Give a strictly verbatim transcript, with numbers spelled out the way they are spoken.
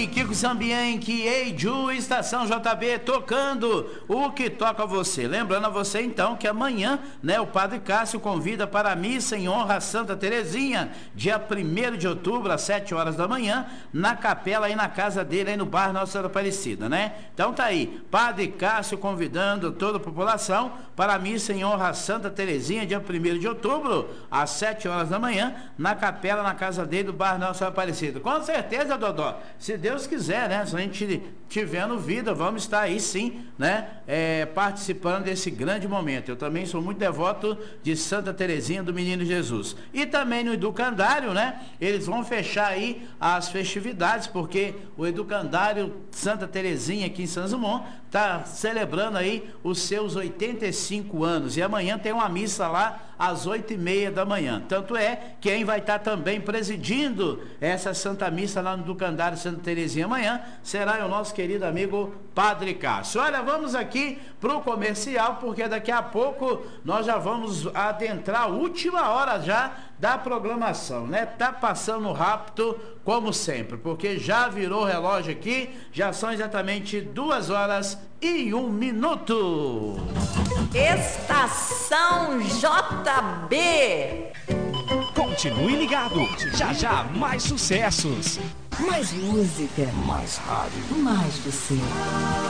Kiko Zambianchi, Ei Ju, Estação J B, tocando o que toca você. Lembrando a você então que amanhã, né, o Padre Cássio convida para a missa em honra a Santa Terezinha, dia primeiro de outubro, às sete horas da manhã, na capela aí na casa dele, aí no bairro Nossa Senhora Aparecida, né? Então tá aí, Padre Cássio convidando toda a população para a missa em honra a Santa Terezinha, dia primeiro de outubro, às sete horas da manhã, na capela, na casa dele, do bairro Nossa Senhora Aparecida. Com certeza, Dodó, se Deus Deus quiser, né? Se a gente tiver vida, vamos estar aí sim, né? É, participando desse grande momento. Eu também sou muito devoto de Santa Terezinha do Menino Jesus. E também no Educandário, né? Eles vão fechar aí as festividades, porque o Educandário Santa Terezinha aqui em Santo Dumont está celebrando aí os seus oitenta e cinco anos. E amanhã tem uma missa lá às oito e meia da manhã. Tanto é que quem vai estar também presidindo essa Santa Missa lá no Educandário Santa Terezinha amanhã será o nosso querido amigo Padre Cássio. Olha, vamos aqui para o comercial, porque daqui a pouco nós já vamos adentrar a última hora já da programação, né? Tá passando rápido como sempre, porque já virou o relógio aqui, já são exatamente duas horas e um minuto. Estação J B. Continue ligado, já já mais sucessos. Mais música. Mais rádio. Mais você.